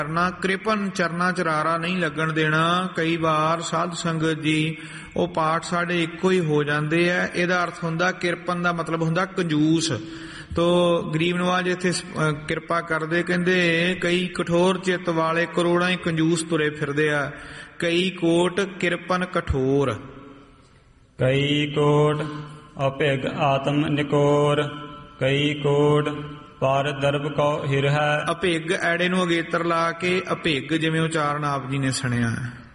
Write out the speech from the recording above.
ਕਰਨਾ। ਕਿਰਪਨ ਚਰਨਾਂ ਚ ਰਾਰਾ ਨਹੀਂ ਲੱਗਣ ਦੇਣਾ। ਕਈ ਵਾਰ ਸਾਧ ਸੰਗਤ ਜੀ ਉਹ ਪਾਠ ਸਾਡੇ ਇੱਕੋ ਹੀ ਹੋ ਜਾਂਦੇ ਆ। ਇਹਦਾ ਅਰਥ ਹੁੰਦਾ, ਕਿਰਪਨ ਦਾ ਮਤਲਬ ਹੁੰਦਾ ਕੰਜੂਸ। ਤੋ ਗਰੀਬ ਨਵਾਜ ਇੱਥੇ ਕਿਰਪਾ ਕਰਦੇ, ਕਹਿੰਦੇ ਕਈ ਕਠੋਰ ਚਿੱਤ ਵਾਲੇ ਕਰੋੜਾਂ ਹੀ ਕੰਜੂਸ ਤੁਰੇ ਫਿਰਦੇ ਆ। ਕਈ ਕੋਟ ਕਿਰਪਨ ਕਠੋਰ। ਕਈ ਕੋਟ ਅਭਿਗ ਆਤਮ ਨਿਕੋਰ। ਕਈ ਕੋਟ ਪਰ ਦਰਬ ਕੋ ਹਿਰਹੈ। ਅਭਿਗ ਐੜੇ ਨੂੰ ਅਗੇਤਰ ਲਾ ਕੇ ਅਭਿਗ ਜਿਵੇਂ ਉਚਾਰਨ ਆਪ ਜੀ ਨੇ ਸੁਣਿਆ।